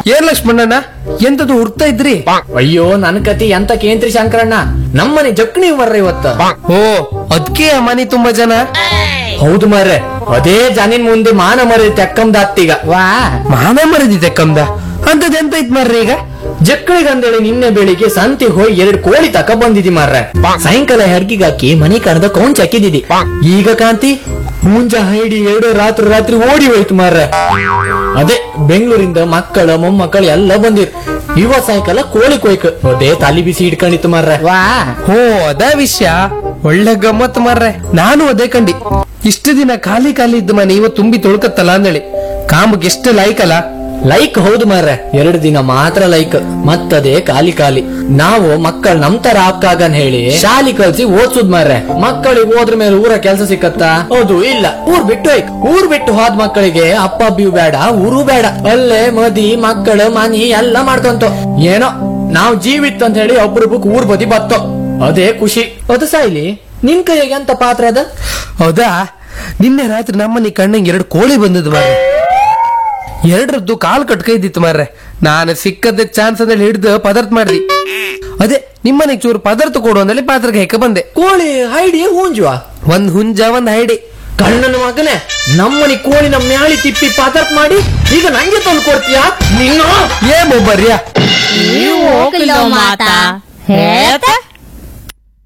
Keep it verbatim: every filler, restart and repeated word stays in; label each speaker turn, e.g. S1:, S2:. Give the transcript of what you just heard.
S1: ಏನ್ ಲಕ್ಷ್ಮಣ್ಣಣ್ಣ ಎಂತದು ಹುಡ್ತಾ ಇದ್ರಿ?
S2: ಅಯ್ಯೋ ನನ್ ಕತಿ ಎಂತ ಕೇಂದ್ರಿ ಶಂಕರಣ್ಣ, ನಮ್ಮನೆ ಜಕ್ಣಿ ಬರ್ರ ಇವತ್ತ.
S1: ಓ ಅದ್ಕೆ ಆ ಮನೆ ತುಂಬಾ ಜನ?
S2: ಹೌದು ಮಾರ್ರೆ, ಅದೇ ಜನಿನ್ ಮುಂದೆ ಮಾನ ಮರದ ತೆಕ್ಕಂದಾತ್ತೀಗ. ವಾ
S1: ಮಾನ ಮರದಿದೆ ಕಮ್ದ ಅಂತದ್ ಎಂತ ಇತ್ ಮಾರ್ರಿ ಈಗ?
S2: ಜಕ್ಕಳಿಗಂದೇಳಿ ನಿನ್ನೆ ಬೆಳಿಗ್ಗೆ ಸಂತೆ ಹೋಗಿ ಎರಡ್ ಕೋಳಿ ತಕ ಬಂದಿದಿ ಮಾರ್ರೆ. ಸಾಯಂಕಾಲ ಹೆಡ್ಗಿಗಾಕಿ ಮನಿ ಕಣದ ಕೌಂಚ್ ಹಾಕಿದಿದಿ. ಈಗ ಕಾಂತಿ ಮುಂಜ ಹೈಡಿ ಎರಡು ರಾತ್ರಿ ರಾತ್ರಿ ಓಡಿ ಹೋಯ್ತು ಮಾರ್ರೆ. ಅದೇ ಬೆಂಗಳೂರಿಂದ ಮಕ್ಕಳ ಮೊಮ್ಮಕ್ಕಳು ಎಲ್ಲ ಬಂದಿರ್. ಇವ ಸಾಯಂಕಾಲ ಕೋಳಿ ಕೊಯ್ಕ ಅದೇ ತಲಿ ಬಿಸಿ ಇಟ್ಕೊಂಡಿತ್ತು ಮಾರ್ರೆ. ವಾ
S1: ಓ ಅದ ವಿಷಯ, ಒಳ್ಳೆ ಗಮ್ಮತ್ ಮಾರ್ರೆ. ನಾನು ಅದೇ ಕಂಡಿ, ಇಷ್ಟು ದಿನ ಖಾಲಿ ಖಾಲಿ ಇದ್ದ ಮನೆ ಇವ ತುಂಬಿ ತೊಳ್ಕತ್ತಲ್ಲ ಅಂದೇಳಿ. ಕಾಮಕ್ಕೆ ಎಷ್ಟು ಲೈಕ್ ಅಲ್ಲ?
S2: ಲೈಕ್ ಹೌದು ಮಾರ್ರೆ, ಎರಡು ದಿನ ಮಾತ್ರ ಲೈಕ್, ಮತ್ತದೇ ಖಾಲಿ ಖಾಲಿ. ನಾವು ಮಕ್ಕಳು ನಮ್ ತರ ಆಗ್ತಾಗನ್ ಹೇಳಿ ಶಾಲಿ ಕಲ್ಸಿ ಓದ್ಸುದ್ ಮಾರ್ರೆ. ಮಕ್ಕಳಿಗೆ ಹೋದ್ರ ಮೇಲೆ ಊರ ಕೆಲ್ಸ ಸಿಕ್ಕತ್ತಾ? ಹೌದು ಇಲ್ಲ. ಊರ್ ಬಿಟ್ಟು ಹೋಯ್ಕ್ ಊರ್ ಬಿಟ್ಟು ಹೋದ್ ಮಕ್ಕಳಿಗೆ ಅಪ್ಪ ಅಬ್ಬಿಯು ಬೇಡ, ಊರು ಬೇಡ, ಅಲ್ಲೇ ಮದಿ ಮಕ್ಕಳು ಮನಿ ಎಲ್ಲ ಮಾಡ್ಕೊಂತ ಏನೋ ನಾವ್ ಜೀವಿತ್ ಅಂತ ಹೇಳಿ ಒಬ್ರೊಬ್ಬಕ್ ಊರ್ ಬದಿ ಬತ್ತೋ, ಅದೇ ಖುಷಿ. ಅದು ಸಾಯ್ಲಿ, ನಿನ್ ಕೈಗೆ ಎಂತ ಪಾತ್ರ ಅದ?
S1: ಹೌದಾ, ನಿನ್ನೆ ರಾತ್ರಿ ನಮ್ಮನೆ ಕಣ್ಣಂಗೆ ಎರಡು ಕೋಳಿ ಬಂದದ್ದು ಮಾರ್ರೆ. ಎರಡರದ್ದು ಕಾಲ್ ಕಟ್ಕೈದಿತ್ತು ಮಾರ್ರೆ. ನಾನು ಸಿಕ್ಕದ ಚಾನ್ಸ್ ಅಂದ್ರೆ ಹಿಡ್ದು ಪದಾರ್ಥ ಮಾಡ್ದಿ. ಅದೇ ನಿಮ್ಮನೆಗೆ ಚೂರು ಪದಾರ್ಥ ಕೊಡು ಅಂದಲ್ಲಿ ಪಾತ್ರಕ್ಕೆ ಹೆಕ್ಕ ಬಂದೆ.
S2: ಕೋಳಿ ಹೈಡಿ ಹೂಂಜುವ?
S1: ಒಂದ್ ಹುಂಜ ಒಂದ್ ಹೈಡಿ.
S2: ಕಣ್ಣನ ಮಗನೇ, ನಮ್ಮನಿ ಕೋಳಿನ ಮ್ಯಾಳಿ ತಿಪ್ಪಿ ಪದಾರ್ಥ ಮಾಡಿ ಈಗ ನಂಗೆ ತಂದು ಕೊಡ್ತೀಯಾ ನೀನು?
S1: ಏ ಮೊಬ್ಬರ್ಯಾ,
S3: ನೀವು ಹೋಗಿಲ್ಲ ಮಾತಾ ಹೇಳ್ತಾ